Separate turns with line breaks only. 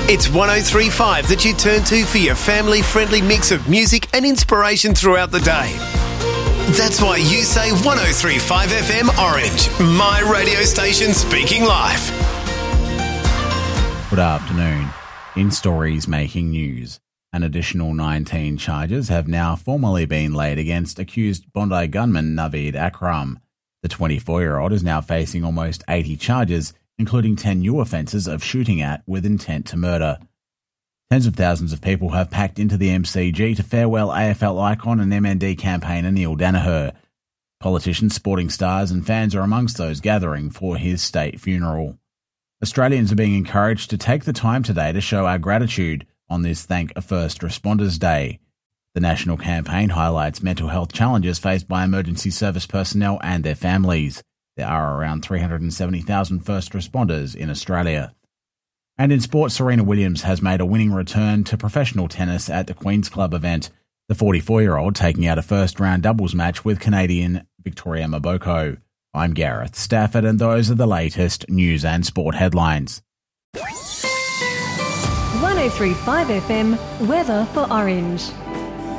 It's 103.5 that you turn to for your family-friendly mix of music and inspiration throughout the day. That's why you say 103.5 FM Orange, my radio station speaking live.
Good afternoon. In stories making news, an additional 19 charges have now formally been laid against accused Bondi gunman Naveed Akram. The 24-year-old is now facing almost 80 charges, including 10 new offences of shooting at with intent to murder. Tens of thousands of people have packed into the MCG to farewell AFL icon and MND campaigner Neil Daniher. Politicians, sporting stars and fans are amongst those gathering for his state funeral. Australians are being encouraged to take the time today to show our gratitude on this Thank a First Responders Day. The national campaign highlights mental health challenges faced by emergency service personnel and their families. There are around 370,000 first responders in Australia. And in sport, Serena Williams has made a winning return to professional tennis at the Queen's Club event, the 44-year-old taking out a first-round doubles match with Canadian Victoria Maboko. I'm Gareth Stafford, and those are the latest news and sport headlines.
103.5 FM, weather for Orange.